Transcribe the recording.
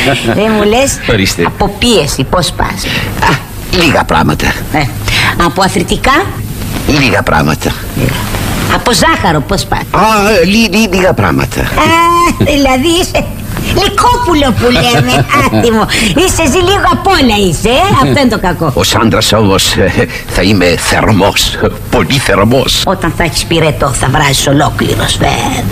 Δεν μου λες, Ορίστε. από πίεση πώς πας? Λίγα πράγματα. Από αθλητικά? Λίγα πράγματα. Από ζάχαρο πώς πας? Λίγα πράγματα. Δηλαδή είσαι λυκόπουλο που λέμε. Άτιμο. Είσαι εσύ λίγο απ' όλα είσαι, αυτό είναι το κακό. Ως άντρας όμως θα είμαι θερμός. Πολύ θερμός. Όταν θα έχεις πυρετό θα βράζεις ολόκληρος, βέβαια.